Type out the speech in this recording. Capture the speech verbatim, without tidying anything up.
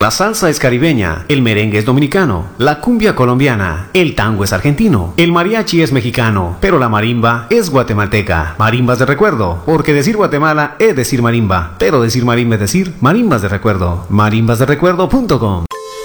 La salsa es caribeña, el merengue es dominicano, la cumbia colombiana, el tango es argentino, el mariachi es mexicano, pero la marimba es guatemalteca. Marimbas de recuerdo, porque decir Guatemala es decir marimba, pero decir marimba es decir marimbas de recuerdo. marimbas de recuerdo punto com